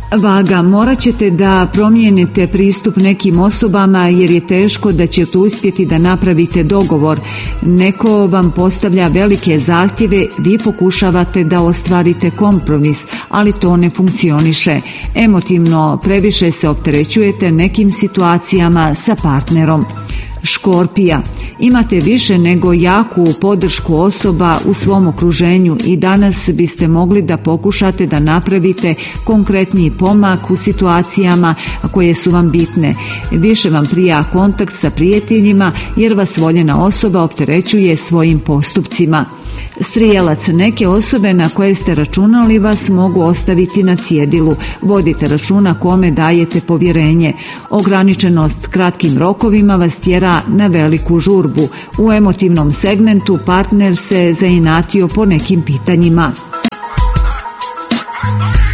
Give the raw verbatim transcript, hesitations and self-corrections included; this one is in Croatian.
Vaga, morat ćete da promijenite pristup nekim osobama jer je teško da ćete uspjeti da napravite dogovor. Neko vam postavlja velike zahtjeve, vi pokušavate da ostvarite kompromis, ali to ne funkcioniše. Emotivno previše se opterećujete nekim situacijama sa partnerom. Škorpija, imate više nego jaku podršku osoba u svom okruženju i danas biste mogli da pokušate da napravite konkretniji pomak u situacijama koje su vam bitne. Više vam prija kontakt sa prijateljima jer vas voljena osoba opterećuje svojim postupcima. Strijelac, neke osobe na koje ste računali vas mogu ostaviti na cjedilu. Vodite računa kome dajete povjerenje. Ograničenost kratkim rokovima vas tjera na veliku žurbu. U emotivnom segmentu partner se zainatio po nekim pitanjima.